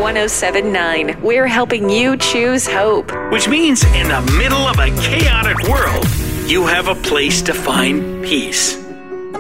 1079. We're helping you choose hope. Which means in the middle of a chaotic world, you have a place to find peace.